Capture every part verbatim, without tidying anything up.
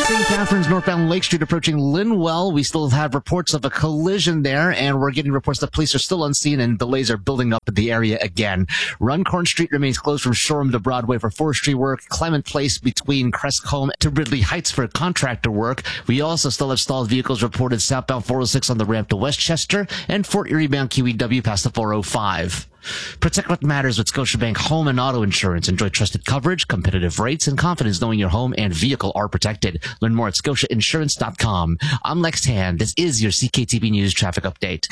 Saint Catharines northbound Lake Street approaching Linwell. We still have reports of a collision there, and we're getting reports that police are still on scene and delays are building up in the area again. Runcorn Street remains closed from Shoreham to Broadway for forestry work. Clement Place between Crestcombe to Ridley Heights for contractor work. We also still have stalled vehicles reported southbound four oh six on the ramp to Westchester and Fort Erie bound Q E W past the four oh five. Protect what matters with Scotiabank Home and Auto Insurance. Enjoy trusted coverage, competitive rates, and confidence knowing your home and vehicle are protected. Learn more at scotia insurance dot com. I'm Lex Tan. This is your C K T B News traffic update.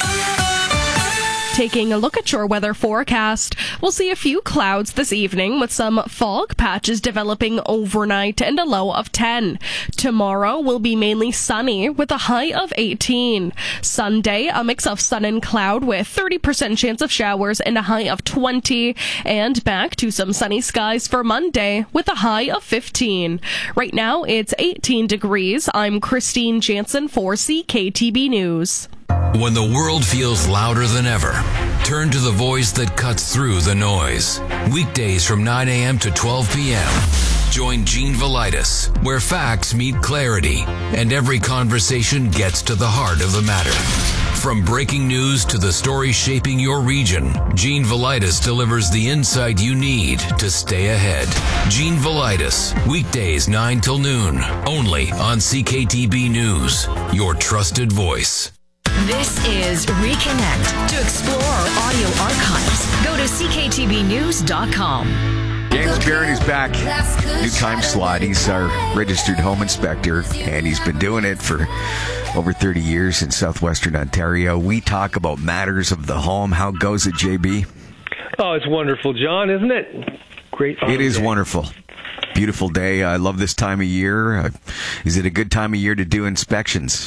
Taking a look at your weather forecast, we'll see a few clouds this evening with some fog patches developing overnight and a low of ten. Tomorrow will be mainly sunny with a high of eighteen. Sunday, a mix of sun and cloud with thirty percent chance of showers and a high of twenty. And back to some sunny skies for Monday with a high of fifteen. Right now, it's eighteen degrees. I'm Christine Jansen for C K T B News. When the world feels louder than ever, turn to the voice that cuts through the noise. Weekdays from nine a.m. to twelve p.m. Join Gene Velitis, where facts meet clarity and every conversation gets to the heart of the matter. From breaking news to the story shaping your region, Gene Velitis delivers the insight you need to stay ahead. Gene Velitis, weekdays nine till noon, only on C K T B News, your trusted voice. This is Reconnect. To explore our audio archives, go to c k t b news dot com. James Barrett is back. New time slot. He's our registered home inspector, and he's been doing it for over thirty years in southwestern Ontario. We talk about matters of the home. How goes it, J B? Oh, it's wonderful, John, isn't it? Great. It is day. wonderful. Beautiful day. I love this time of year. Uh, is it a good time of year to do inspections?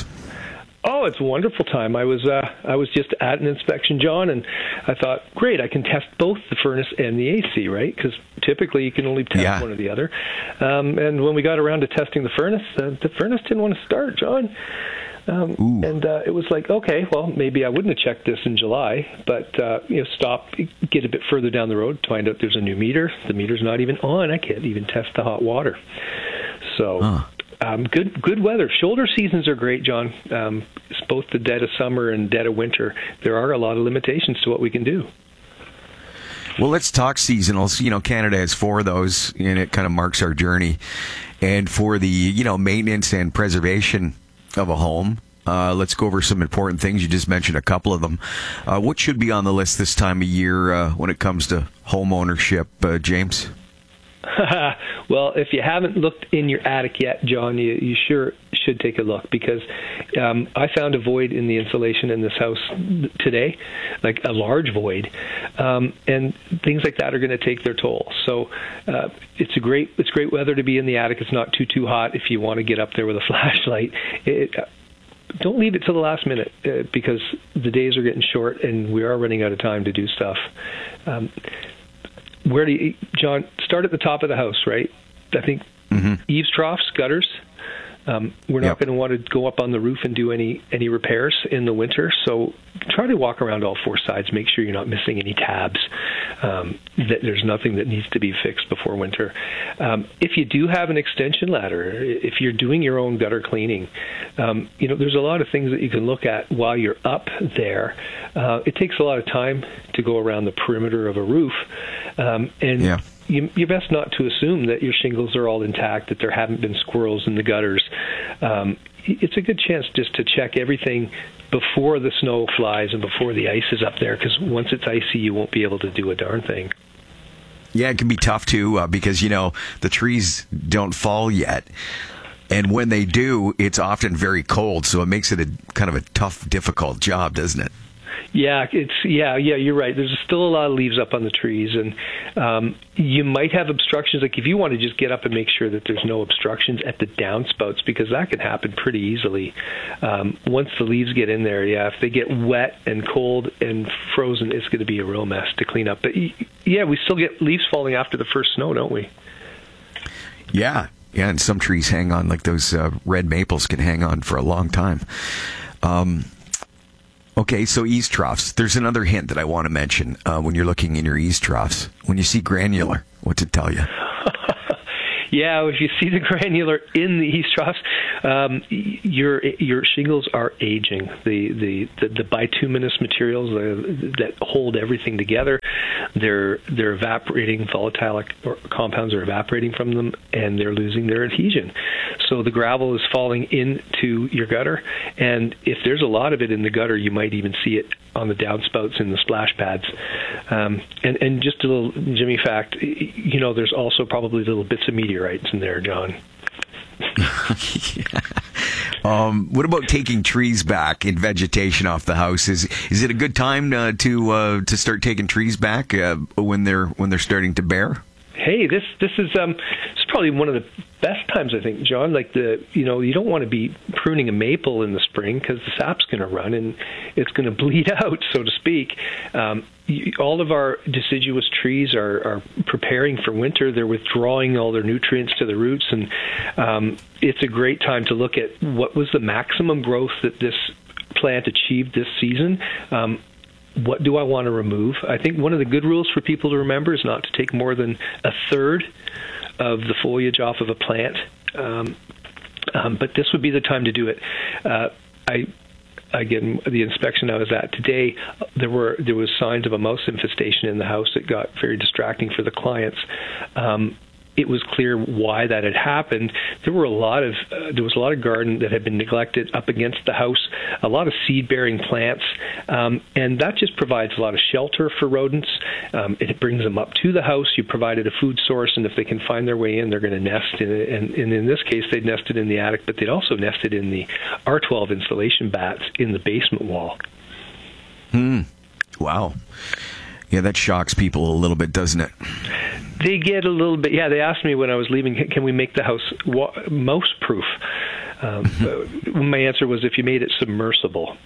Oh, it's a wonderful time. I was uh, I was just at an inspection, John, and I thought, great, I can test both the furnace and the A C, right? Because typically you can only test yeah. one or the other. Um, and when we got around to testing the furnace, uh, the furnace didn't want to start, John. Um, and uh, it was like, okay, well, maybe I wouldn't have checked this in July, but uh, you know, stop, get a bit further down the road, find out there's a new meter. The meter's not even on. I can't even test the hot water. So. Huh. Um, good good weather. Shoulder seasons are great, John. Um, it's both the dead of summer and dead of winter. There are a lot of limitations to what we can do. Well, let's talk seasonals. You know, Canada has four of those, and it kind of marks our journey. And for the, you know, maintenance and preservation of a home, uh, let's go over some important things. You just mentioned a couple of them. Uh, what should be on the list this time of year uh, when it comes to home ownership, uh, James? Well, if you haven't looked in your attic yet, John, you, you sure should take a look, because um, I found a void in the insulation in this house today, like a large void, um, and things like that are going to take their toll. So uh, it's a great it's great weather to be in the attic. It's not too too hot if you want to get up there with a flashlight. It, uh, don't leave it till the last minute, uh, because the days are getting short and we are running out of time to do stuff. Um, Where do you, John, start at the top of the house, right? I think mm-hmm. eaves troughs, gutters. Um, we're not yep. going to want to go up on the roof and do any, any repairs in the winter. So try to walk around all four sides. Make sure you're not missing any tabs. Um, that there's nothing that needs to be fixed before winter. Um, if you do have an extension ladder, if you're doing your own gutter cleaning, um, you know, there's a lot of things that you can look at while you're up there. Uh, it takes a lot of time to go around the perimeter of a roof. Um, and yeah. you, you're best not to assume that your shingles are all intact, that there haven't been squirrels in the gutters. Um, it's a good chance just to check everything before the snow flies and before the ice is up there, because once it's icy, you won't be able to do a darn thing. Yeah, it can be tough, too, uh, because, you know, the trees don't fall yet. And when they do, it's often very cold, so it makes it a kind of a tough, difficult job, doesn't it? Yeah, it's yeah, yeah. You're right. There's still a lot of leaves up on the trees, and um, you might have obstructions. Like if you want to just get up and make sure that there's no obstructions at the downspouts, because that can happen pretty easily. Um, once the leaves get in there, yeah, if they get wet and cold and frozen, it's going to be a real mess to clean up. But yeah, we still get leaves falling after the first snow, don't we? Yeah, yeah. And some trees hang on, like those uh, red maples can hang on for a long time. Um, Okay, so eaves troughs. There's another hint that I want to mention uh, when you're looking in your eaves troughs. When you see granular, what's it tell you? Yeah, if you see the granular in the eaves troughs, um, your your shingles are aging. The the, the, the bituminous materials uh, that hold everything together, they're they're evaporating. Volatile compounds are evaporating from them, and they're losing their adhesion. So the gravel is falling into your gutter, and if there's a lot of it in the gutter, you might even see it on the downspouts in the splash pads. Um, and, and just a little Jimmy fact, you know, there's also probably little bits of meteorites in there, John. yeah. um, what about taking trees back in vegetation off the house? Is is it a good time uh, to uh, to start taking trees back uh, when they're when they're starting to bear? Hey, this this is um, this is probably one of the best times, I think, John. Like the you know you don't want to be pruning a maple in the spring because the sap's going to run and it's going to bleed out, so to speak. Um, you, all of our deciduous trees are, are preparing for winter. They're withdrawing all their nutrients to the roots, and um, it's a great time to look at what was the maximum growth that this plant achieved this season. Um, What do I want to remove? I think one of the good rules for people to remember is not to take more than a third of the foliage off of a plant. Um, um, but this would be the time to do it. Uh, I, again, the inspection I was at today, there were there was signs of a mouse infestation in the house. It got very distracting for the clients. Um, It was clear why that had happened. There were a lot of uh, there was a lot of garden that had been neglected up against the house, a lot of seed-bearing plants, um, and that just provides a lot of shelter for rodents. Um, it brings them up to the house. You provided a food source, and if they can find their way in, they're going to nest in it. And, and in this case, they'd nested in the attic, but they'd also nested in the R twelve insulation bats in the basement wall. Hmm. Wow. Yeah, that shocks people a little bit, doesn't it? They get a little bit, yeah, they asked me when I was leaving, can we make the house wa- mouse-proof? Um, my answer was, if you made it submersible.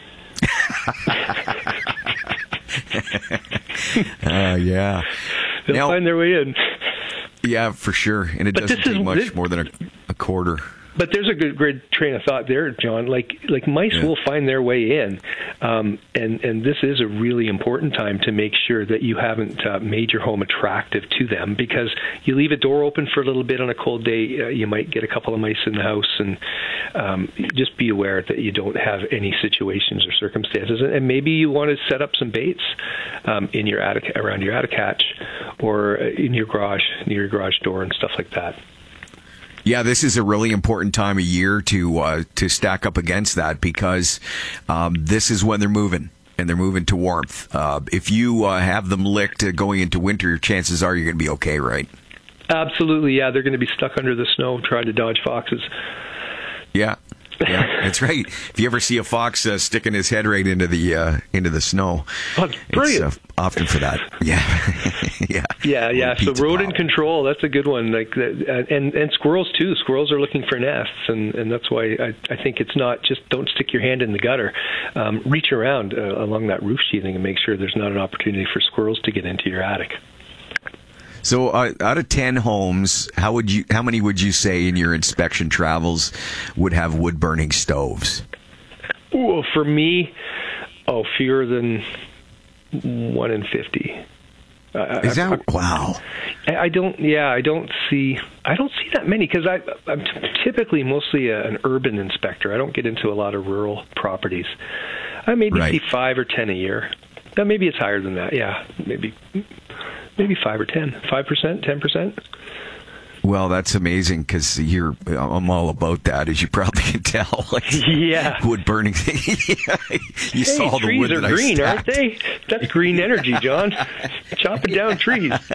uh, yeah. They'll now, find their way in. Yeah, for sure. And it but doesn't take is, much this, more than a, a quarter. But there's a good, good train of thought there, John. Like like mice yeah. will find their way in, um, and and this is a really important time to make sure that you haven't uh, made your home attractive to them, because you leave a door open for a little bit on a cold day, uh, you might get a couple of mice in the house, and um, just be aware that you don't have any situations or circumstances, and maybe you want to set up some baits um, in your attic, around your attic hatch, or in your garage, near your garage door, and stuff like that. Yeah, this is a really important time of year to uh, to stack up against that, because um, this is when they're moving, and they're moving to warmth. Uh, if you uh, have them licked uh, going into winter, chances are you're going to be okay, right? Absolutely, yeah. They're going to be stuck under the snow trying to dodge foxes. Yeah. Yeah, that's right. If you ever see a fox uh, sticking his head right into the uh, into the snow, oh, brilliant. It's uh, often for that. Yeah, yeah, yeah, yeah. So rodent pop. control, that's a good one. Like, uh, and and squirrels too. Squirrels are looking for nests, and, and that's why I, I think it's not just don't stick your hand in the gutter. Um, reach around uh, along that roof sheathing and make sure there's not an opportunity for squirrels to get into your attic. So, uh, out of ten homes, how would you? How many would you say in your inspection travels would have wood burning stoves? Ooh, for me, oh, fewer than one in fifty. Uh, Is that I, wow? I, I don't. Yeah, I don't see. I don't see that many, because I I'm t- typically mostly a, an urban inspector. I don't get into a lot of rural properties. I maybe right. see five or ten a year. Uh, maybe it's higher than that. Yeah, maybe. Maybe five or ten, five percent, ten percent. Well, that's amazing, because you're. I'm all about that, as you probably can tell. Like, yeah, wood burning. you hey, saw the trees wood are that green, I aren't they? That's green energy, John. Chopping down trees. I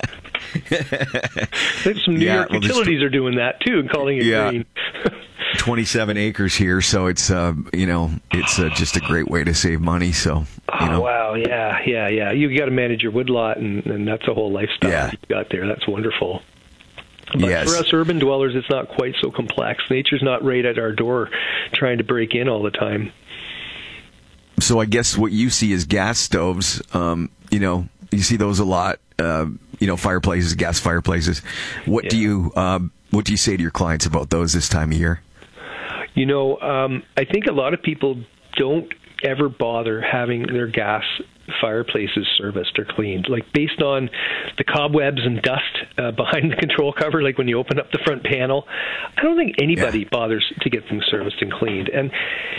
think some New yeah, York well, utilities are doing that too, and calling it yeah. green. twenty-seven acres here, so it's uh, you know it's uh, just a great way to save money. So, you know. Oh wow, yeah, yeah, yeah. You got to manage your wood lot, and, and that's a whole lifestyle yeah. you got there. That's wonderful. But yes. for us urban dwellers, it's not quite so complex. Nature's not right at our door, trying to break in all the time. So I guess what you see is gas stoves. Um, you know, you see those a lot. Uh, you know, fireplaces, gas fireplaces. What yeah. do you um, what do you say to your clients about those this time of year? You know, um, I think a lot of people don't ever bother having their gas fireplaces serviced or cleaned, like based on the cobwebs and dust uh, behind the control cover, like when you open up the front panel. I don't think anybody yeah. bothers to get them serviced and cleaned. And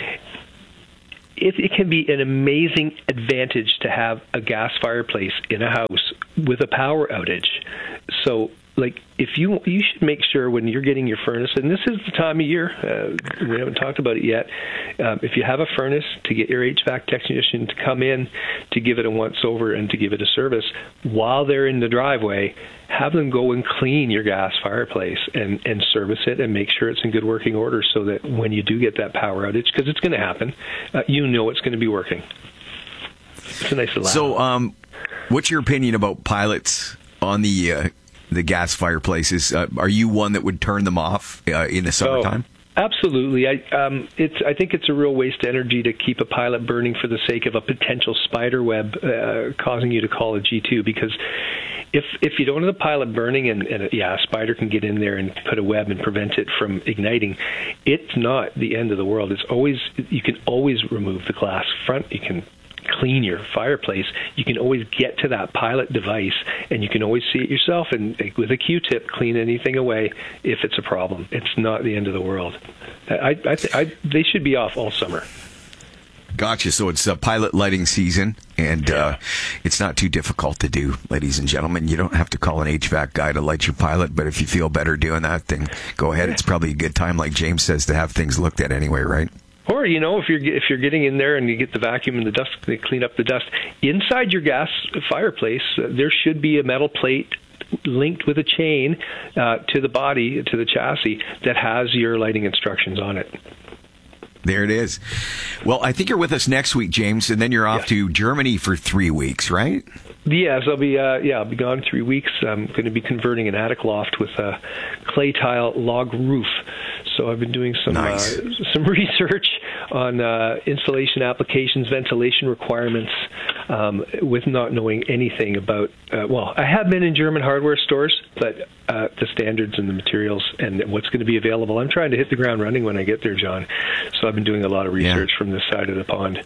It, it can be an amazing advantage to have a gas fireplace in a house with a power outage. So, like, if you you should make sure when you're getting your furnace, and this is the time of year, uh, we haven't talked about it yet, um, if you have a furnace, to get your H V A C technician to come in to give it a once-over and to give it a service while they're in the driveway. Have them go and clean your gas fireplace and, and service it and make sure it's in good working order so that when you do get that power outage, because it's going to happen, uh, you know it's going to be working. It's a nice little So, um, what's your opinion about pilots on the uh, the gas fireplaces? Uh, are you one that would turn them off uh, in the summertime? Oh, absolutely. I um, it's I think it's a real waste of energy to keep a pilot burning for the sake of a potential spider web uh, causing you to call a G two, because If if you don't have the pilot burning and, and yeah, a spider can get in there and put a web and prevent it from igniting, it's not the end of the world. It's always, you can always remove the glass front. You can clean your fireplace. You can always get to that pilot device, and you can always see it yourself and with a Q-tip clean anything away if it's a problem. It's not the end of the world. I, I, I they should be off all summer. Gotcha. So it's a pilot lighting season, and uh, it's not too difficult to do, ladies and gentlemen. You don't have to call an H V A C guy to light your pilot, but if you feel better doing that, then go ahead. It's probably a good time, like James says, to have things looked at anyway, right? Or, you know, if you're if you're getting in there and you get the vacuum and the dust, they clean up the dust. Inside your gas fireplace, uh, there should be a metal plate linked with a chain uh, to the body, to the chassis, that has your lighting instructions on it. There it is. Well, I think you're with us next week, James, and then you're off yeah. to Germany for three weeks, right? Yes, I'll be. Uh, yeah, I'll be gone three weeks. I'm going to be converting an attic loft with a clay tile log roof. So I've been doing some nice. uh, some research on uh, installation applications, ventilation requirements, um, with not knowing anything about. Uh, well, I have been in German hardware stores, but uh, the standards and the materials and what's going to be available, I'm trying to hit the ground running when I get there, John. So I've been doing a lot of research yeah. from this side of the pond.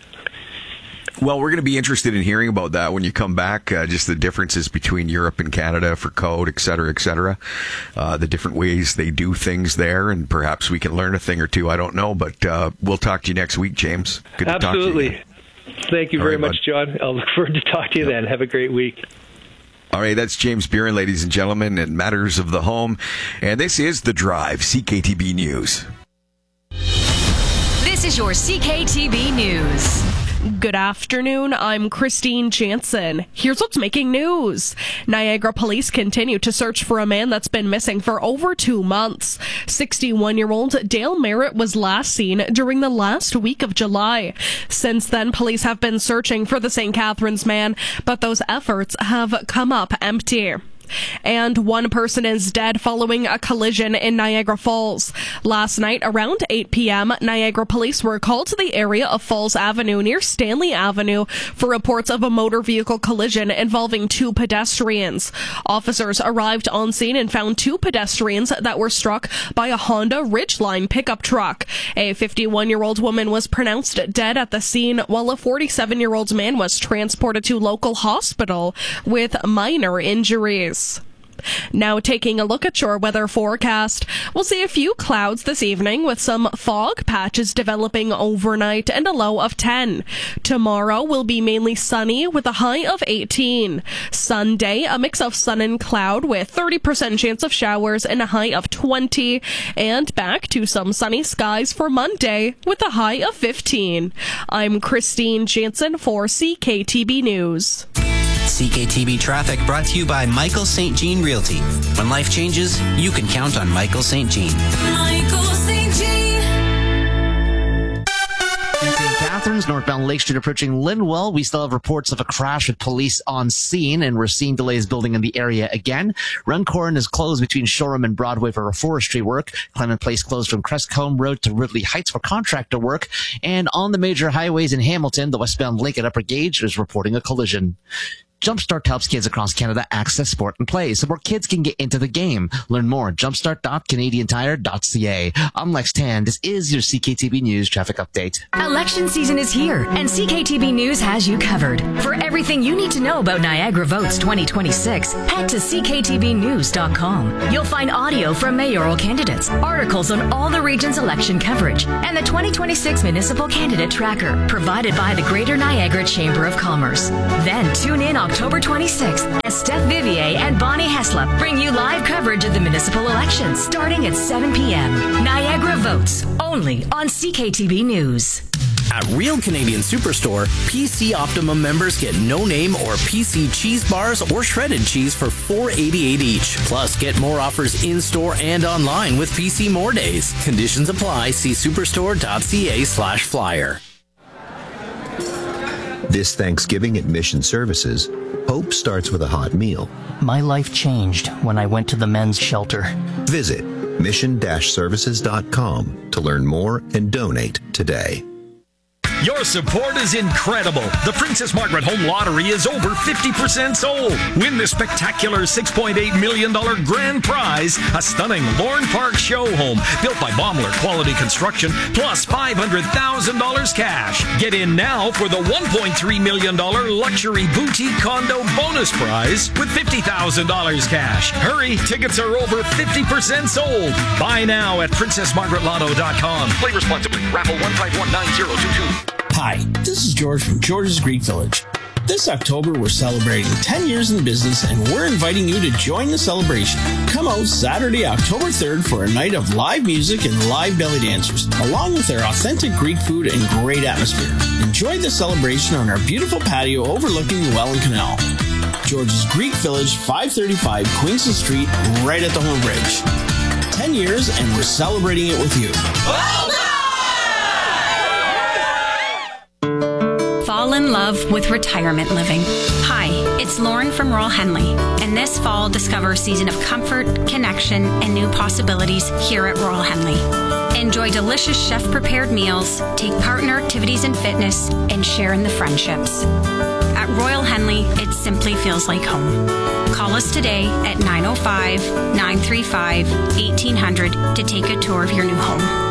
Well, we're going to be interested in hearing about that when you come back, uh, just the differences between Europe and Canada for code, et cetera, et cetera, uh, the different ways they do things there, and perhaps we can learn a thing or two. I don't know, but uh, we'll talk to you next week, James. Good to Absolutely. talk to you. Thank you All very right, much, bud. John. I'll look forward to talking to you yep. then. Have a great week. All right, that's James Buren, ladies and gentlemen, in Matters of the Home. And this is The Drive, C K T B News. This is your C K T B News. Good afternoon, I'm Christine Jansen. Here's what's making news. Niagara police continue to search for a man that's been missing for over two months. sixty-one-year-old Dale Merritt was last seen during the last week of July. Since then, police have been searching for the Saint Catharines man, but those efforts have come up empty. And one person is dead following a collision in Niagara Falls. Last night, around eight p.m., Niagara police were called to the area of Falls Avenue near Stanley Avenue for reports of a motor vehicle collision involving two pedestrians. Officers arrived on scene and found two pedestrians that were struck by a Honda Ridgeline pickup truck. A fifty-one-year-old woman was pronounced dead at the scene, while a forty-seven-year-old man was transported to local hospital with minor injuries. Now taking a look at your weather forecast. We'll see a few clouds this evening with some fog patches developing overnight and a low of ten. Tomorrow will be mainly sunny with a high of eighteen. Sunday, a mix of sun and cloud with thirty percent chance of showers and a high of twenty. And back to some sunny skies for Monday with a high of fifteen. I'm Christine Jansen for C K T B News. C K T B Traffic brought to you by Michael Saint Jean Realty. When life changes, you can count on Michael Saint Jean. Michael Saint Jean. In Saint Catharines, northbound Lake Street approaching Linwell, we still have reports of a crash with police on scene, and we're seeing delays building in the area again. Runcorn is closed between Shoreham and Broadway for forestry work. Clement Place closed from Crestcombe Road to Ridley Heights for contractor work. And on the major highways in Hamilton, the westbound Lake at Upper Gauge is reporting a collision. Jumpstart helps kids across Canada access sport and play so more kids can get into the game. Learn more at jumpstart dot canadian tire dot c a. I'm Lex Tan. This is your C K T B News traffic update. Election season is here, and C K T B News has you covered. For everything you need to know about Niagara Votes twenty twenty-six, head to c k t b news dot com. You'll find audio from mayoral candidates, articles on all the region's election coverage, and the twenty twenty-six Municipal Candidate Tracker, provided by the Greater Niagara Chamber of Commerce. Then tune in October twenty-sixth as Steph Vivier and Bonnie Heslop bring you live coverage of the municipal elections starting at seven p.m. Niagara Votes, only on C K T B News. At Real Canadian Superstore, P C Optimum members get no name or P C cheese bars or shredded cheese for four dollars and eighty-eight cents each. Plus, get more offers in-store and online with P C More Days. Conditions apply. See superstore dot c a slash flyer. This Thanksgiving at Mission Services, hope starts with a hot meal. My life changed when I went to the men's shelter. Visit mission dash services dot com to learn more and donate today. Your support is incredible. The Princess Margaret Home Lottery is over fifty percent sold. Win the spectacular six point eight million dollars grand prize, a stunning Lorne Park show home built by Baumler Quality Construction, plus five hundred thousand dollars cash. Get in now for the one point three million dollars luxury boutique condo bonus prize with fifty thousand dollars cash. Hurry, tickets are over fifty percent sold. Buy now at princess margaret lotto dot com. Play responsibly. Raffle one five one nine zero two two. Hi, this is George from George's Greek Village. This October, we're celebrating ten years in the business, and we're inviting you to join the celebration. Come out Saturday, October third for a night of live music and live belly dancers, along with our authentic Greek food and great atmosphere. Enjoy the celebration on our beautiful patio overlooking the Welland Canal. George's Greek Village, five thirty-five Queenston Street, right at the Home Bridge. ten years, and we're celebrating it with you. Well done! Fall in love with retirement living. Hi, it's Lauren from Royal Henley, and this fall discover a season of comfort, connection, and new possibilities here at Royal Henley. Enjoy delicious chef-prepared meals, take part in our activities and fitness, and share in the friendships. At Royal Henley, it simply feels like home. Call us today at nine oh five, nine three five, eighteen hundred to take a tour of your new home.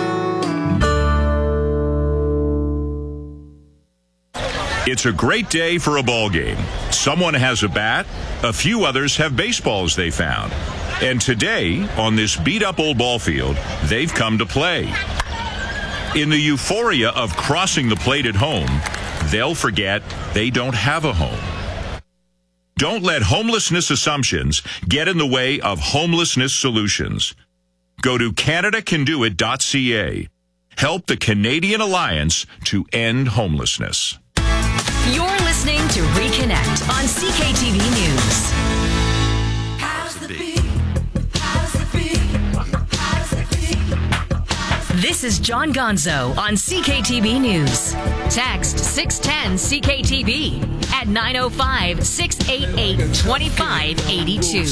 It's a great day for a ball game. Someone has a bat, a few others have baseballs they found. And today, on this beat-up old ball field, they've come to play. In the euphoria of crossing the plate at home, they'll forget they don't have a home. Don't let homelessness assumptions get in the way of homelessness solutions. Go to canada can do it dot c a. Help the Canadian Alliance to end homelessness. You're listening to Reconnect on C K T V News. How's the beat? How's the beat? How's the beat? This is John Gonzo on C K T V News. Text six ten C K T V at nine oh five, six eight eight, two five eight two.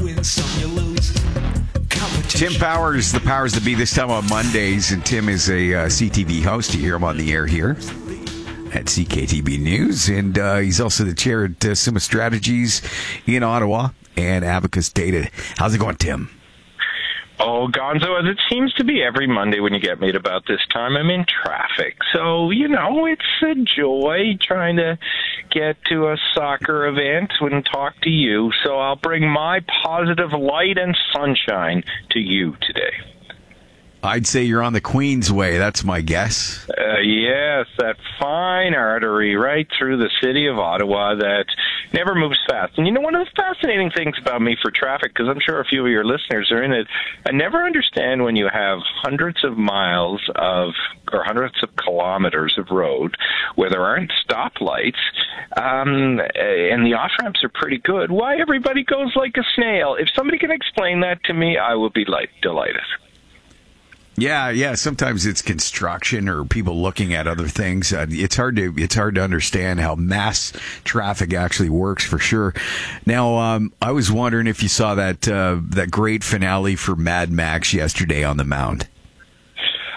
Tim Powers, the powers that be, this time on Mondays, and Tim is a uh, C T V host. You hear him on the air here at C K T B News, and uh, he's also the chair at uh, Summa Strategies in Ottawa and Abacus Data. How's it going, Tim? Oh, Gonzo, as it seems to be every Monday when you get me at about this time, I'm in traffic. So, you know, it's a joy trying to get to a soccer event and talk to you. So I'll bring my positive light and sunshine to you today. I'd say you're on the Queensway. That's my guess. Uh, yes, that fine artery right through the city of Ottawa that never moves fast. And you know, one of the fascinating things about me for traffic, because I'm sure a few of your listeners are in it, I never understand when you have hundreds of miles of, or hundreds of kilometers of road where there aren't stoplights, um, and the off-ramps are pretty good, why everybody goes like a snail. If somebody can explain that to me, I will be like, delighted. Yeah, yeah. Sometimes it's construction or people looking at other things. Uh, it's hard to it's hard to understand how mass traffic actually works, for sure. Now, um, I was wondering if you saw that uh, that great finale for Mad Max yesterday on the Mound.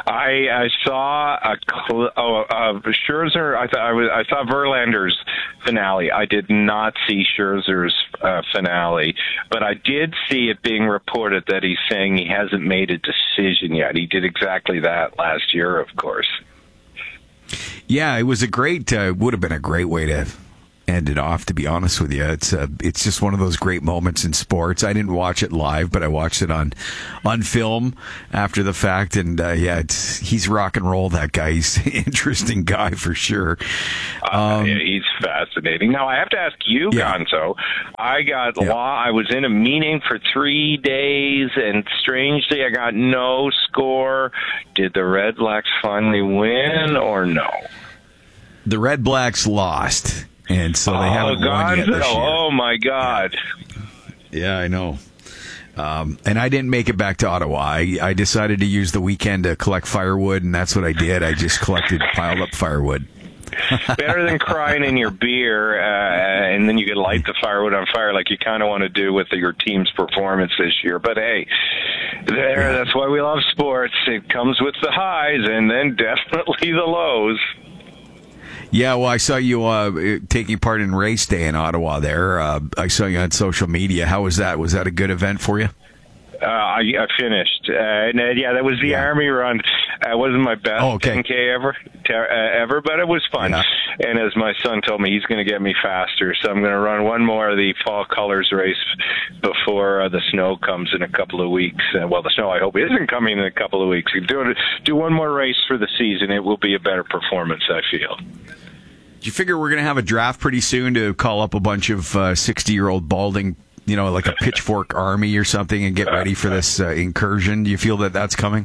I I saw a cl- oh uh, Scherzer. I thought I was I saw Verlander's finale. I did not see Scherzer's uh, finale, but I did see it being reported that he's saying he hasn't made a decision yet. He did exactly that last year, of course. Yeah, it was a great. Uh, would have been a great way to end it off. To be honest with you, it's uh, it's just one of those great moments in sports. I didn't watch it live, but I watched it on on film after the fact, and uh, yeah, it's, he's rock and roll. That guy, he's an interesting guy for sure. Um, uh, yeah, he's fascinating. Now I have to ask you, yeah. Gonzo. I got Yeah. law. I was in a meeting for three days, and strangely, I got no score. Did the Red Blacks finally win or no? The Red Blacks lost. And so they oh, haven't won yet this year. Oh, my God. Yeah, I know. Um, and I didn't make it back to Ottawa. I, I decided to use the weekend to collect firewood, and that's what I did. I just collected, piled up firewood. Better than crying in your beer, uh, and then you could light the firewood on fire like you kind of want to do with your team's performance this year. But hey, there, that's why we love sports. It comes with the highs and then definitely the lows. Yeah, well, I saw you uh, taking part in race day in Ottawa there. Uh, I saw you on social media. How was that? Was that a good event for you? Uh, I, I finished. Uh, and, uh, yeah, that was the yeah. Army run. It uh, wasn't my best oh, okay. ten K ever, ter- uh, ever, but it was fun. Yeah. And as my son told me, he's going to get me faster. So I'm going to run one more of the Fall Colors race before uh, the snow comes in a couple of weeks. Uh, well, the snow, I hope, isn't coming in a couple of weeks. Do, do one more race for the season. It will be a better performance, I feel. Do you figure we're going to have a draft pretty soon to call up a bunch of uh, sixty-year-old balding, you know, like a pitchfork army or something and get ready for this uh, incursion? Do you feel that that's coming?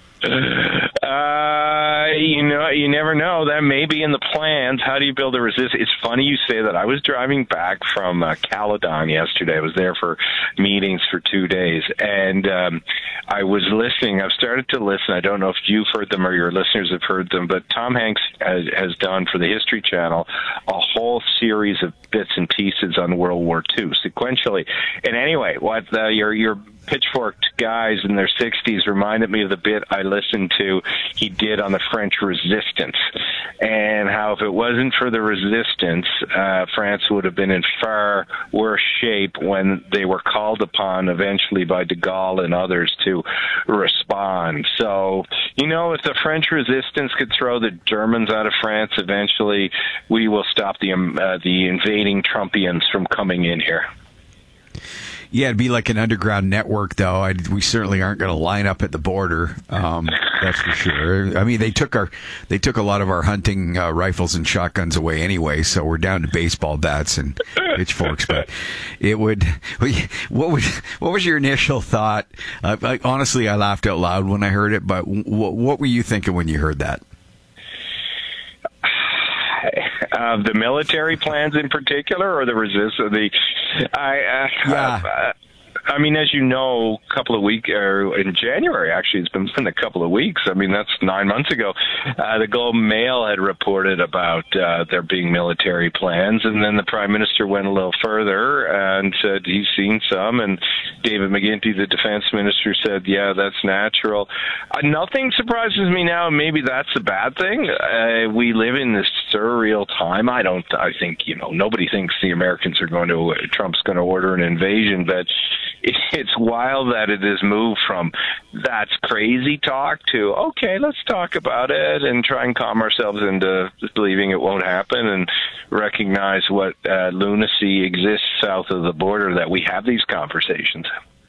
Uh, you know, you never know. That may be in the plans. How do you build a resistance? It's funny you say that. I was driving back from uh, Caledon yesterday. I was there for meetings for two days, and um, I was listening. I've started to listen. I don't know if you've heard them or your listeners have heard them, but Tom Hanks has, has done for the History Channel a whole series of bits and pieces on World War Two sequentially. And anyway, what uh, your your pitchforked guys in their sixties reminded me of the bit I listened to he did on the French resistance, and how if it wasn't for the resistance, uh, France would have been in far worse shape when they were called upon eventually by de Gaulle and others to respond. So, you know, if the French resistance could throw the Germans out of France eventually, we will stop the, um, uh, the invading Trumpians from coming in here. Yeah, it'd be like an underground network, though. I, we certainly aren't going to line up at the border. Um, that's for sure. I mean, they took our they took a lot of our hunting uh, rifles and shotguns away anyway, so we're down to baseball bats and pitchforks. But it would. What would what was your initial thought? Uh, I, honestly, I laughed out loud when I heard it. But w- what were you thinking when you heard that? Uh, the military plans in particular, or the resist the I uh, yeah. uh, I mean, as you know, a couple of weeks, or in January, actually, it's been, been a couple of weeks. I mean, that's nine months ago. Uh, the Globe and Mail had reported about uh, there being military plans, and then the Prime Minister went a little further and said he's seen some, and David McGuinty, the Defense Minister, said, yeah, that's natural. Uh, nothing surprises me now. Maybe that's a bad thing. Uh, we live in this surreal time. I don't, I think, you know, nobody thinks the Americans are going to, uh, Trump's going to order an invasion, but it's wild that it has moved from that's crazy talk to, okay, let's talk about it and try and calm ourselves into believing it won't happen and recognize what uh, lunacy exists south of the border, that we have these conversations.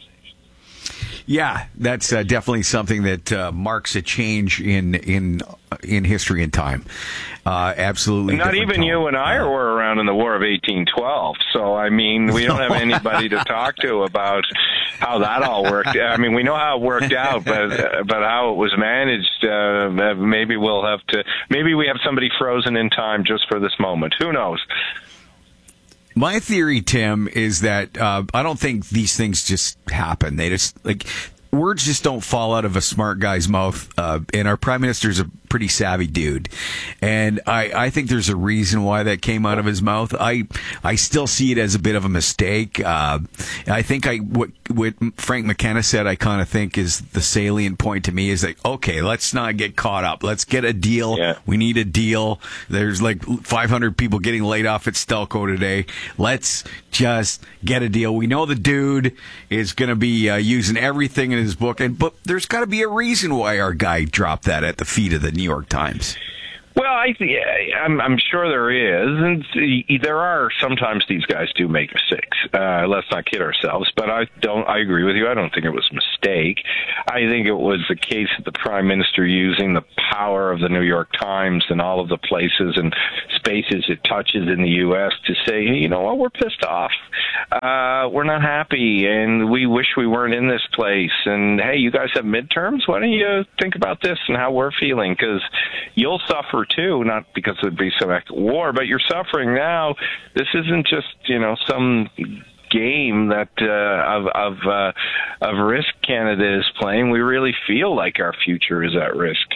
Yeah, that's uh, definitely something that uh, marks a change in in in history and time. Uh, absolutely. Not even tone. you and I uh, were around in the War of eighteen twelve, so I mean, we don't have anybody to talk to about how that all worked. I mean, we know how it worked out, but but how it was managed, uh, maybe we'll have to. Maybe we have somebody frozen in time just for this moment. Who knows? My theory, Tim, is that uh, I don't think these things just happen. They just, like, words just don't fall out of a smart guy's mouth. Uh, and our prime minister is a pretty savvy dude. And I, I think there's a reason why that came out of his mouth. I I still see it as a bit of a mistake. Uh, I think I what, what Frank McKenna said, I kind of think is the salient point to me is like, okay, let's not get caught up. Let's get a deal. Yeah. We need a deal. There's like five hundred people getting laid off at Stelco today. Let's just get a deal. We know the dude is going to be uh, using everything in his book, and but there's got to be a reason why our guy dropped that at the feet of the New York Times. Well, I, I'm, I'm sure there is, and there are sometimes these guys do make mistakes. Uh, let's not kid ourselves. But I don't. I agree with you. I don't think it was a mistake. I think it was the case of the Prime Minister using the power of the New York Times and all of the places and spaces it touches in the U S to say, hey, you know what, we're pissed off. Uh, we're not happy, and we wish we weren't in this place. And hey, you guys have midterms. Why don't you think about this and how we're feeling? Because you'll suffer too, not because there'd be some act of war, but you're suffering now. This isn't just, you know, some game that uh, of of uh, of risk Canada is playing. We really feel like our future is at risk.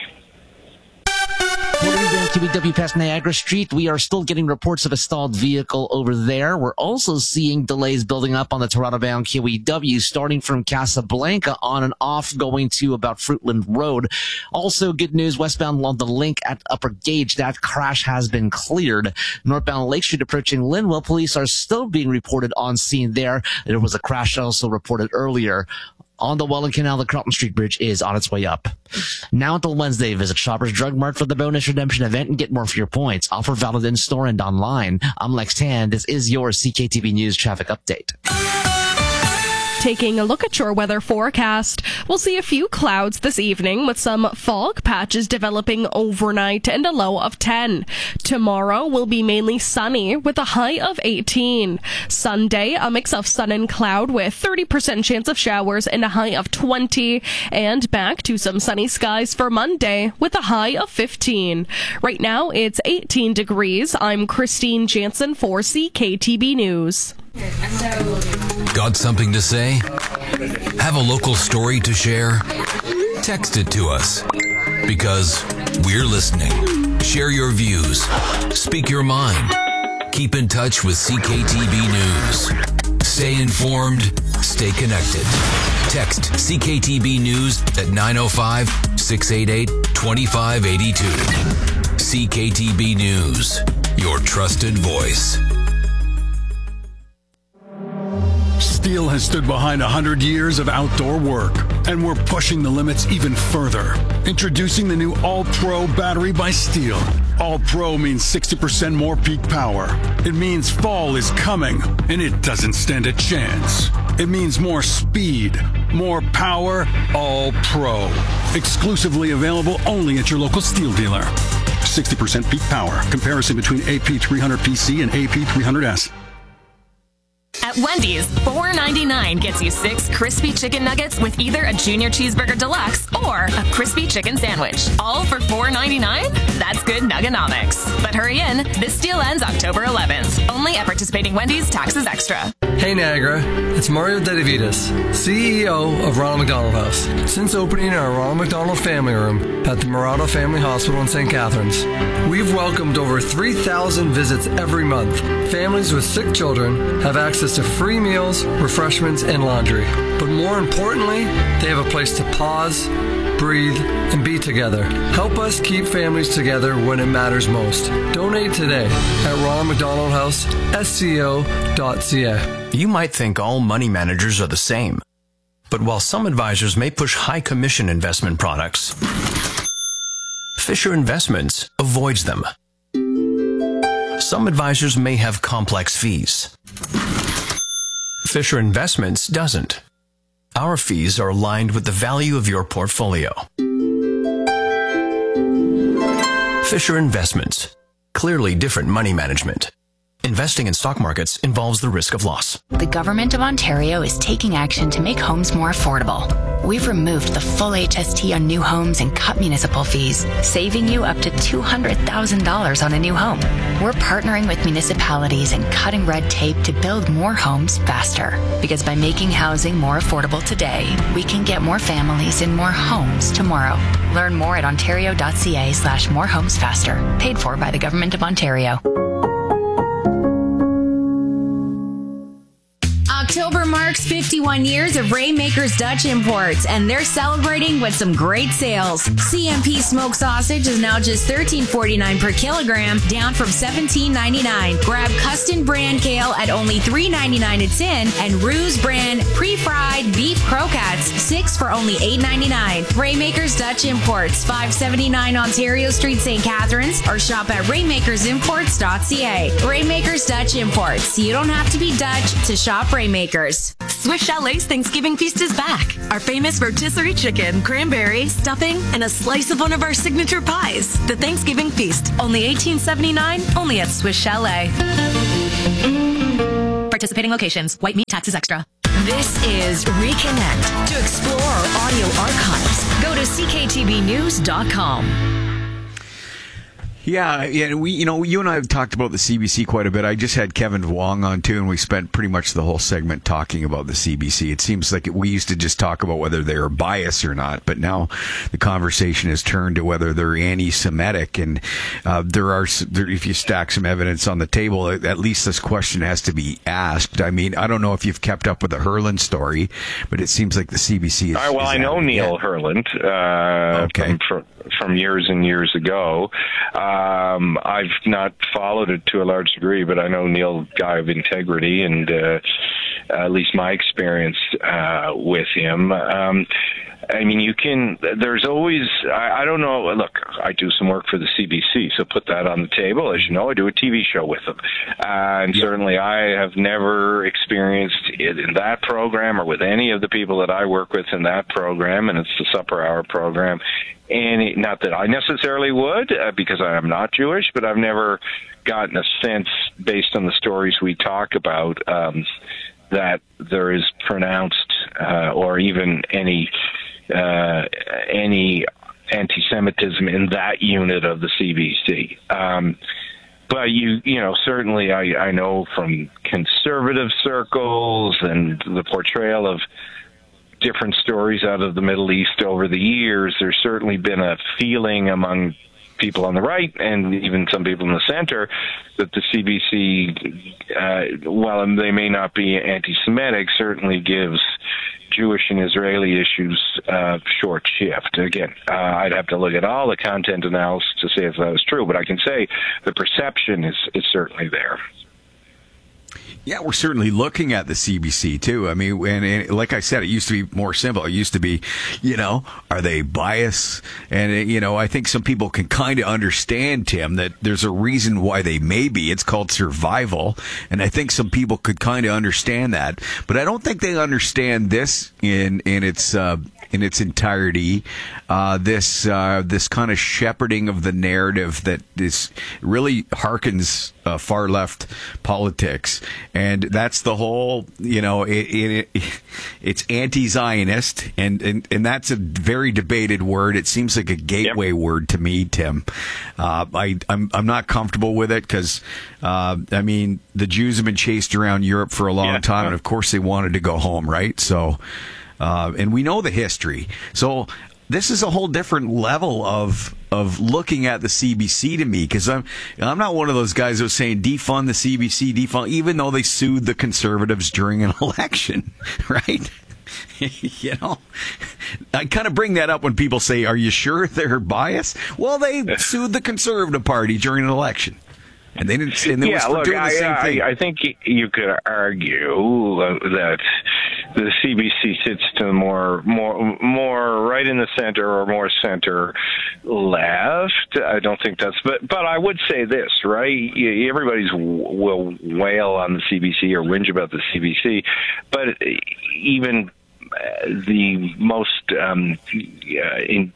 T B W past Niagara Street, we are still getting reports of a stalled vehicle over there. We're also seeing delays building up on the Toronto-bound Q E W, starting from Casablanca on and off, going to about Fruitland Road. Also, good news, westbound along the link at Upper Gauge, that crash has been cleared. Northbound Lake Street approaching Linwell, police are still being reported on scene there. There was a crash also reported earlier. On the Welland Canal, the Carlton Street Bridge is on its way up. Now until Wednesday, visit Shoppers Drug Mart for the bonus redemption event and get more for your points. Offer valid in-store and online. I'm Lex Tan. This is your C K T V News traffic update. Taking a look at your weather forecast, we'll see a few clouds this evening with some fog patches developing overnight and a low of ten. Tomorrow will be mainly sunny with a high of eighteen. Sunday, a mix of sun and cloud with thirty percent chance of showers and a high of twenty. And back to some sunny skies for Monday with a high of fifteen. Right now, it's eighteen degrees. I'm Christine Jansen for C K T B News. Got something to say? Have a local story to share? Text it to us, because we're listening. Share your views. Speak your mind. Keep in touch with C K T B News. Stay informed. Stay connected. Text C K T B News at nine oh five, six eight eight, two five eight two. C K T B News, your trusted voice. Steel has stood behind one hundred years of outdoor work, and we're pushing the limits even further. Introducing the new All-Pro battery by Steel. All-Pro means sixty percent more peak power. It means fall is coming, and it doesn't stand a chance. It means more speed, more power, All-Pro. Exclusively available only at your local Steel dealer. sixty percent peak power. Comparison between A P three hundred P C and A P three hundred S. At Wendy's, four ninety-nine gets you six crispy chicken nuggets with either a junior cheeseburger deluxe or a crispy chicken sandwich. All for four ninety-nine? That's good nuggonomics. But hurry in, this deal ends October eleventh. Only at participating Wendy's, taxes extra. Hey Niagara, it's Mario Dedavidas, C E O of Ronald McDonald House. Since opening our Ronald McDonald Family Room at the Murado Family Hospital in Saint Catharines, we've welcomed over three thousand visits every month. Families with sick children have access to free meals, refreshments, and laundry. But more importantly, they have a place to pause, breathe, and be together. Help us keep families together when it matters most. Donate today at Ronald McDonald House, S C O dot C A. You might think all money managers are the same. But while some advisors may push high commission investment products, Fisher Investments avoids them. Some advisors may have complex fees. Fisher Investments doesn't. Our fees are aligned with the value of your portfolio. Fisher Investments. Clearly different money management. investing in stock markets involves the risk of loss. The Government of Ontario is taking action to make homes more affordable. We've removed the full H S T on new homes and cut municipal fees, saving you up to two hundred thousand dollars on a new home. We're partnering with municipalities and cutting red tape to build more homes faster. Because by making housing more affordable today, we can get more families in more homes tomorrow. Learn more at ontario.ca slash more homes faster. Paid for by the Government of Ontario. October marks fifty-one years of Rainmakers Dutch Imports, and they're celebrating with some great sales. C M P smoked sausage is now just thirteen forty-nine per kilogram, down from seventeen ninety-nine. Grab Custom brand kale at only three ninety-nine a tin, and Ruse brand pre-fried beef croquettes, six for only eight ninety-nine. Rainmakers Dutch Imports, five seventy-nine Ontario Street, Saint Catharines, or shop at rainmakers imports dot c a. Rainmakers Dutch Imports. You don't have to be Dutch to shop Rainmakers. Swiss Chalet's Thanksgiving Feast is back. Our famous rotisserie chicken, cranberry, stuffing, and a slice of one of our signature pies. The Thanksgiving Feast, only eighteen seventy-nine, only at Swiss Chalet. Participating locations, white meat, taxes extra. This is Reconnect. To explore our audio archives, go to c k t b news dot com. Yeah, yeah, we, you know, you and I have talked about the C B C quite a bit. I just had Kevin Wong on too, and we spent pretty much the whole segment talking about the C B C. It seems like we used to just talk about whether they're biased or not, but now the conversation has turned to whether they're anti-Semitic. And uh, there are, there, if you stack some evidence on the table, at least this question has to be asked. I mean, I don't know if you've kept up with the Herland story, but it seems like the C B C is. All right, well, is I know Neil yeah. Herland uh, okay. from, from years and years ago. Um, I've not followed it to a large degree, but I know Neil, guy of integrity, and uh, at least my experience uh, with him. Um, I mean, you can, there's always, I, I don't know, look, I do some work for the C B C, so put that on the table. As you know, I do a T V show with them. Uh, and yeah. certainly I have never experienced it in that program or with any of the people that I work with in that program, and it's the Supper Hour program. And not that I necessarily would, uh, because I am not Jewish, but I've never gotten a sense, based on the stories we talk about, um, that there is pronounced uh, or even any uh, any anti-Semitism in that unit of the C B C. Um, but you, you know, certainly I, I know from conservative circles and the portrayal of different stories out of the Middle East over the years, there's certainly been a feeling among people on the right and even some people in the center that the C B C, uh, while they may not be anti-Semitic, certainly gives Jewish and Israeli issues uh, short shift. Again, uh, I'd have to look at all the content analysis to say if that was true, but I can say the perception is, is certainly there. Yeah, we're certainly looking at the C B C too. I mean, and, and like I said, it used to be more simple. It used to be, you know, are they biased? And, it, you know, I think some people can kind of understand, Tim, that there's a reason why they may be. It's called survival. And I think some people could kind of understand that. But I don't think they understand this in, in its, uh, in its entirety, uh, this uh, this kind of shepherding of the narrative that is really harkens uh, far left politics, and that's the whole. You know, it, it, it it's anti-Zionist, and, and and that's a very debated word. It seems like a gateway yep. word to me, Tim. Uh, I I'm I'm not comfortable with it because uh, I mean the Jews have been chased around Europe for a long yeah. time, and of course they wanted to go home, right? So. Uh, and we know the history. So this is a whole different level of of looking at the C B C to me, because I'm I'm not one of those guys who's saying defund the C B C, defund, even though they sued the Conservatives during an election, right? You know, I kind of bring that up when people say, "Are you sure they're biased?" Well, they sued the Conservative Party during an election. And they didn't. And they yeah, was look, doing the I, same I, thing. I think you could argue uh, that the C B C sits to more, more, more right in the center or more center left. I don't think that's. But, but I would say this, right? Everybody's will wail on the C B C or whinge about the C B C, but even the most um, uh, in,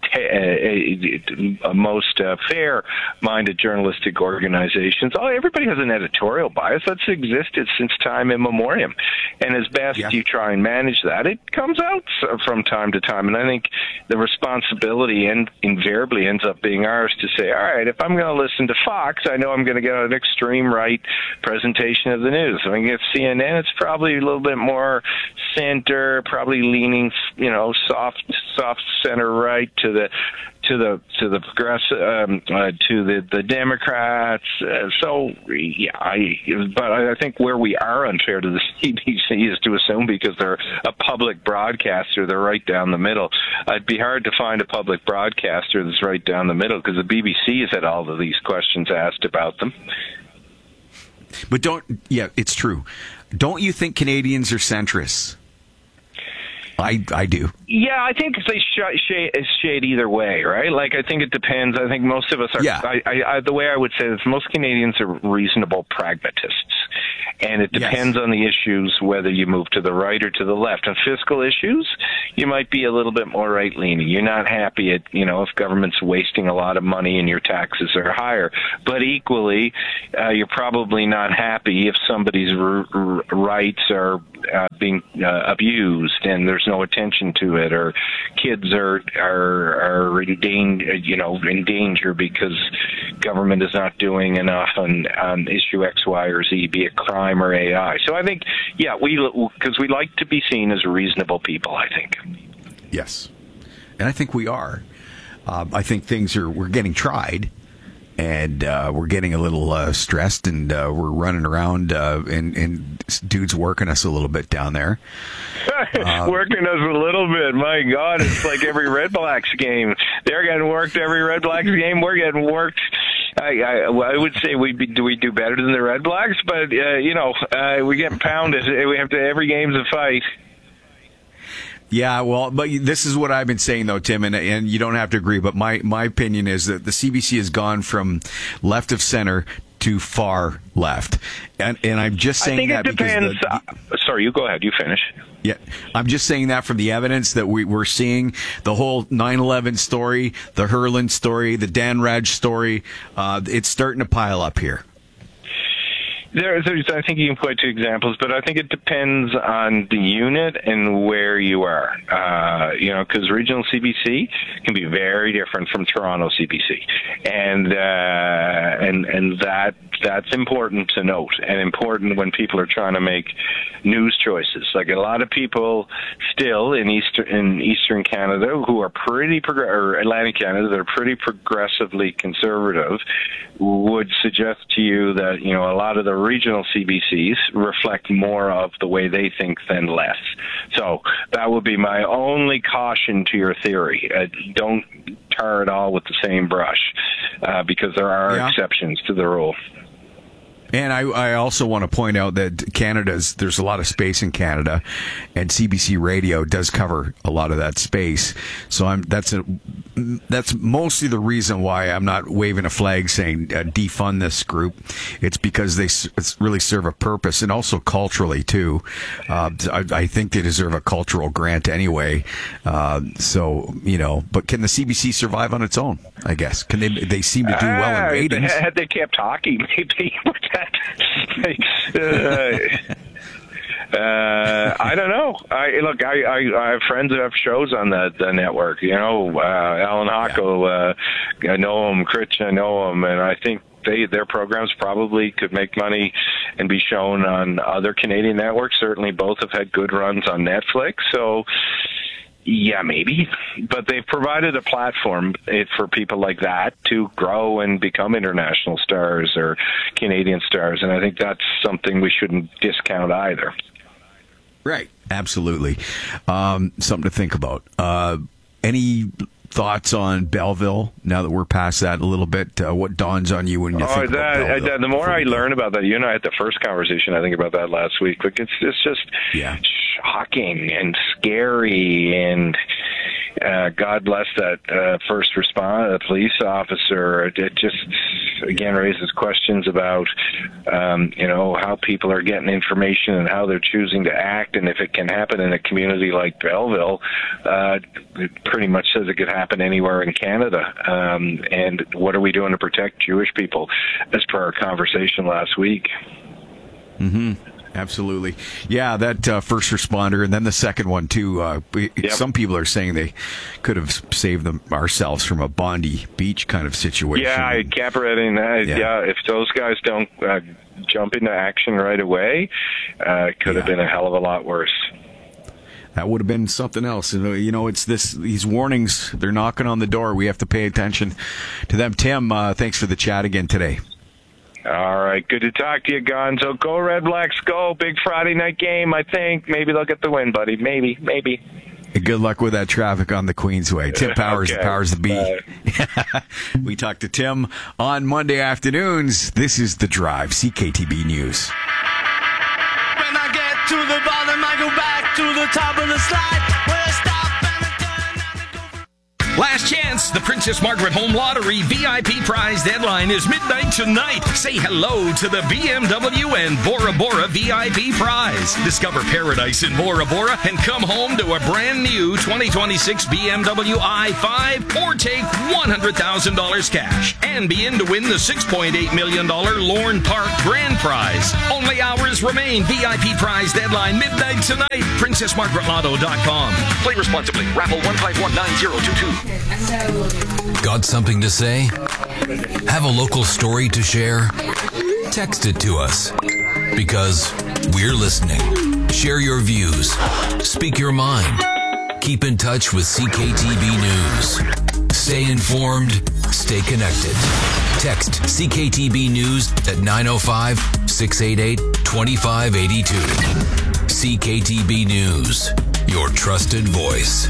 uh, uh, most uh, fair-minded journalistic organizations. Oh, everybody has an editorial bias that's existed since time immemorial, and as best yeah. you try and manage that, it comes out from time to time. And I think the responsibility and invariably ends up being ours to say, all right, if I'm going to listen to Fox, I know I'm going to get an extreme right presentation of the news. If I get C N N, it's probably a little bit more center, probably leaning, you know, soft, soft center right to the to the to the progressive um, uh, to the the Democrats. Uh, so yeah, I but I think where we are unfair to the C B C is to assume because they're a public broadcaster, they're right down the middle. It'd be hard to find a public broadcaster that's right down the middle because the B B C has had all of these questions asked about them. But don't yeah, it's true. Don't you think Canadians are centrists? I, I do. Yeah, I think they sh- shade, shade either way, right? Like, I think it depends. I think most of us are. Yeah. I, I, I, the way I would say this, most Canadians are reasonable pragmatists. And it depends yes. on the issues, whether you move to the right or to the left. On fiscal issues, you might be a little bit more right-leaning. You're not happy at, you know, if government's wasting a lot of money and your taxes are higher. But equally, uh, you're probably not happy if somebody's r- r- rights are uh, being uh, abused and there's no attention to it, or kids are are are in danger, you know, in danger because government is not doing enough on, on issue X, Y, or Z, be it crime or A I. So I think, yeah, we because we like to be seen as reasonable people, I think. Yes, and I think we are. Uh, I think things are we're getting tried, and uh, we're getting a little uh, stressed, and uh, we're running around, uh, and, and dudes working us a little bit down there. Uh, working us a little bit. My God, it's like every Red Blacks game. They're getting worked every Red Blacks game. We're getting worked. I, I, I would say we do we do better than the Red Blacks, but uh, you know uh, we get pounded. We have to every game's a fight. Yeah, well, but this is what I've been saying, though, Tim, and, and you don't have to agree, but my, my opinion is that the C B C has gone from left of center to far left. And, and I'm just saying I think that it depends. because... The, uh, sorry, you go ahead. You finish. Yeah, I'm just saying that from the evidence that we, we're seeing, the whole nine eleven story, the Herland story, the Dan Raj story, uh, it's starting to pile up here. There, there's, I think you can point to examples, but I think it depends on the unit and where you are. Uh, you know, because regional C B C can be very different from Toronto C B C, and uh, and and that that's important to note, and important when people are trying to make news choices. Like a lot of people still in eastern in Eastern Canada who are pretty prog- or Atlantic Canada that are pretty progressively conservative would suggest to you that, you know, a lot of the regional C B Cs reflect more of the way they think than less. So that would be my only caution to your theory. Uh, don't tar it all with the same brush, uh, because there are yeah. exceptions to the rule. And I, I also want to point out that Canada's, there's a lot of space in Canada, and C B C Radio does cover a lot of that space. So I'm, that's a, that's mostly the reason why I'm not waving a flag saying uh, defund this group. It's because they s- really serve a purpose, and also culturally too. Uh, I, I think they deserve a cultural grant anyway. Uh, so, you know, but can the C B C survive on its own? I guess. Can they? They seem to do well in ratings. Uh, had they kept talking, maybe. uh, uh, I don't know. I look. I, I, I have friends that have shows on the, the network. You know, uh, Alan Hockel. Uh, I know him. Critch. I know him, and I think they their programs probably could make money and be shown on other Canadian networks. Certainly, both have had good runs on Netflix. So. Yeah, maybe. But they've provided a platform for people like that to grow and become international stars or Canadian stars. And I think that's something we shouldn't discount either. Right. Absolutely. Um, something to think about. Uh, any thoughts on Belleville now that we're past that a little bit? Uh, what dawns on you when you oh, think that, about Belleville? I, the more I learn about that, you and I had the first conversation, I think, about that last week. Like, it's, it's just yeah. shocking and scary, and uh, God bless that uh, first responder, the police officer. It just, again raises questions about, um, you know, how people are getting information and how they're choosing to act, and if it can happen in a community like Belleville, uh, it pretty much says it could happen anywhere in Canada. Um, and what are we doing to protect Jewish people, as per our conversation last week? Mm-hmm. Absolutely. Yeah, that uh, first responder, and then the second one, too. Uh, we, Yep. Some people are saying they could have saved them ourselves from a Bondi Beach kind of situation. Yeah, Cabaret, uh, yeah. yeah, if those guys don't uh, jump into action right away, uh, it could have been a hell of a lot worse. That would have been something else. And, uh, You know, it's this. These warnings, they're knocking on the door. We have to pay attention to them. Tim, uh, thanks for the chat again today. All right, good to talk to you, Gonzo. Go Red Blacks, go. Big Friday night game, I think. Maybe they'll get the win, buddy. Maybe, maybe. Good luck with that traffic on the Queensway. Tim Powers, Okay, the powers that be. We talk to Tim on Monday afternoons. This is The Drive, C K T B News. When I get to the bottom, I go back to the top of the slide. Where I stop Last chance, the Princess Margaret Home Lottery V I P prize deadline is midnight tonight. Say hello to the B M W and Bora Bora V I P prize. Discover paradise in Bora Bora and come home to a brand new twenty twenty-six B M W i five or take one hundred thousand dollars cash and be in to win the six point eight million dollars Lorne Park Grand Prize. Only hours remain. V I P prize deadline midnight tonight. princess margaret lotto dot com. Play responsibly. Raffle one five one nine zero two two. Got something to say? Have a local story to share? Text it to us, because we're listening. Share your views. Speak your mind. Keep in touch with C K T B News. Stay informed. Stay connected. Text C K T B News at nine oh five, six eight eight, two five eight two. C K T B News, your trusted voice.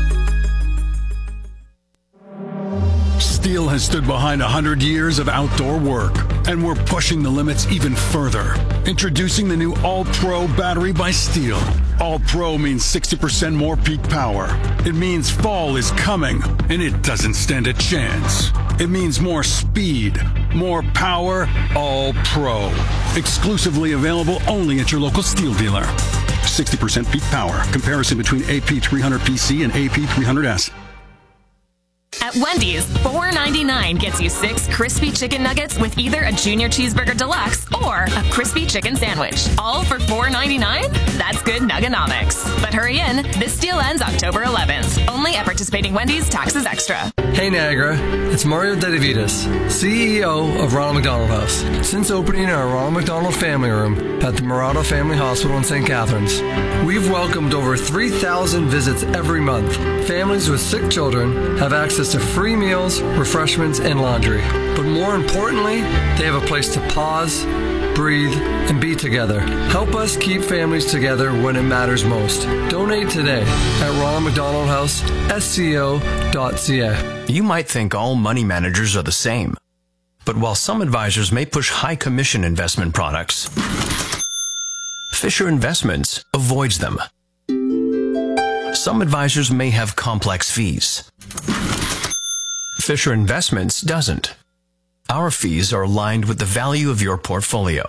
Steel has stood behind one hundred years of outdoor work, and we're pushing the limits even further. Introducing the new All-Pro battery by Steel. All-Pro means sixty percent more peak power. It means fall is coming, and it doesn't stand a chance. It means more speed, more power, All-Pro. Exclusively available only at your local Steel dealer. sixty percent peak power. Comparison between A P three hundred P C and A P three hundred S. At Wendy's, four ninety-nine gets you six crispy chicken nuggets with either a Junior Cheeseburger Deluxe or a crispy chicken sandwich. All for four ninety-nine? That's good nugganomics. But hurry in, this deal ends October eleventh. Only at participating Wendy's, taxes extra. Hey Niagara, it's Mario Dedavidas, C E O of Ronald McDonald House. Since opening our Ronald McDonald Family Room at the Murata Family Hospital in Saint Catharines, we've welcomed over three thousand visits every month. Families with sick children have access to free meals, refreshments, and laundry. But more importantly, they have a place to pause, breathe, and be together. Help us keep families together when it matters most. Donate today at Ronald McDonald House, S C O dot C A. You might think all money managers are the same. But while some advisors may push high commission investment products, Fisher Investments avoids them. Some advisors may have complex fees. Fisher Investments doesn't. Our fees are aligned with the value of your portfolio.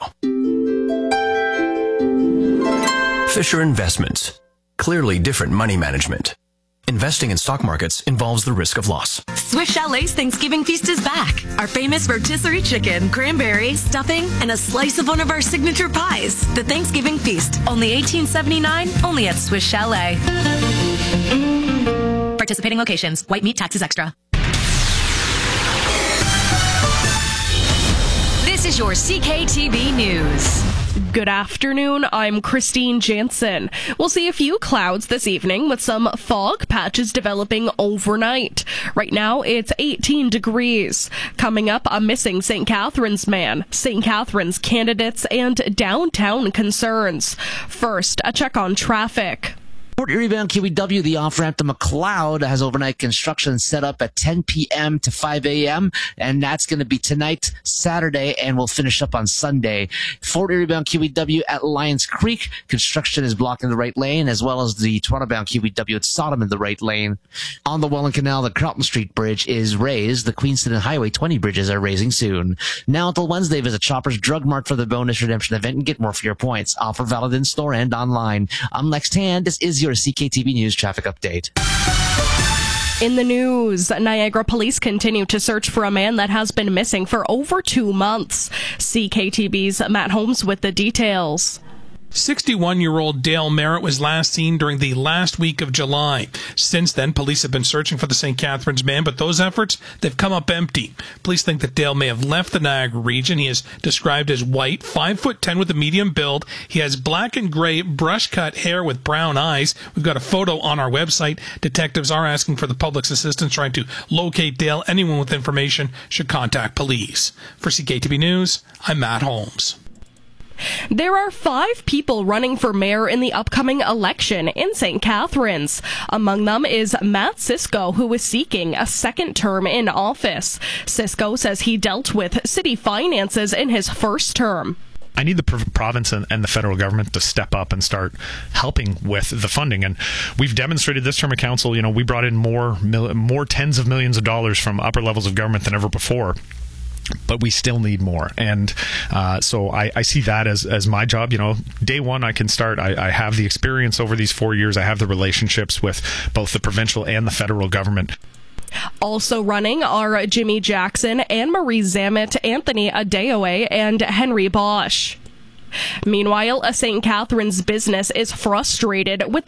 Fisher Investments. Clearly different money management. Investing in stock markets involves the risk of loss. Swiss Chalet's Thanksgiving feast is back. Our famous rotisserie chicken, cranberry, stuffing, and a slice of one of our signature pies. The Thanksgiving feast, only eighteen seventy-nine, only at Swiss Chalet. Participating locations. White meat taxes extra. This is your C K T B News. Good afternoon, I'm Christine Jansen. We'll see a few clouds this evening with some fog patches developing overnight. Right now, it's eighteen degrees. Coming up, a missing Saint Catharines man, Saint Catharines candidates, and downtown concerns. First, a check on traffic. Port Erie Bound Q E W, the off-ramp to McLeod has overnight construction set up at ten p.m. to five a.m. and that's going to be tonight, Saturday, and we'll finish up on Sunday. Fort Erie Bound Q E W at Lions Creek, construction is blocking the right lane, as well as the Toronto Bound Q E W at Sodom in the right lane. On the Welland Canal, the Carlton Street Bridge is raised. The Queenston and Highway twenty bridges are raising soon. Now until Wednesday, visit Shoppers Drug Mart for the bonus redemption event and get more for your points. Offer valid in store and online. I'm Lex Tan. This is your C K T V News traffic update. In the news, Niagara police continue to search for a man that has been missing for over two months. C K T V's Matt Holmes with the details. sixty-one-year-old Dale Merritt was last seen during the last week of July. Since then, police have been searching for the Saint Catharines man, but those efforts, they've come up empty. Police think that Dale may have left the Niagara region. He is described as white, five foot ten with a medium build. He has black and gray brush-cut hair with brown eyes. We've got a photo on our website. Detectives are asking for the public's assistance trying to locate Dale. Anyone with information should contact police. For C K T V News, I'm Matt Holmes. There are five people running for mayor in the upcoming election in Saint Catharines. Among them is Matt Cisco, who is seeking a second term in office. Cisco says he dealt with city finances in his first term. I need the province and, and the federal government to step up and start helping with the funding. And we've demonstrated this term of council. You know, we brought in more, more tens of millions of dollars from upper levels of government than ever before. But we still need more. And uh, so I, I see that as, as my job. You know, day one I can start. I, I have the experience over these four years. I have the relationships with both the provincial and the federal government. Also running are Jimmy Jackson, Anne-Marie Zammit, Anthony Adeoye, and Henry Bosch. Meanwhile, a Saint Catharines business is frustrated with